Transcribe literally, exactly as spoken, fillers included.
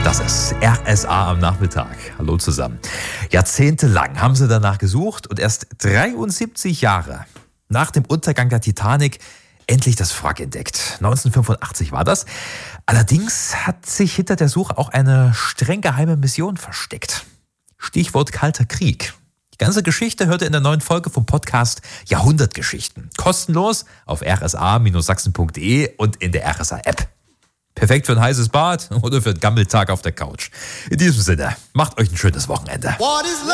Das ist R S A am Nachmittag. Hallo zusammen. Jahrzehntelang haben sie danach gesucht und erst dreiundsiebzig Jahre nach dem Untergang der Titanic endlich das Wrack entdeckt. neunzehnhundertfünfundachtzig war das. Allerdings hat sich hinter der Suche auch eine streng geheime Mission versteckt. Stichwort Kalter Krieg. Die ganze Geschichte hört ihr in der neuen Folge vom Podcast Jahrhundertgeschichten. Kostenlos auf r s a Bindestrich sachsen punkt de und in der R S A-App. Perfekt für ein heißes Bad oder für einen Gammeltag auf der Couch. In diesem Sinne, macht euch ein schönes Wochenende. What is love?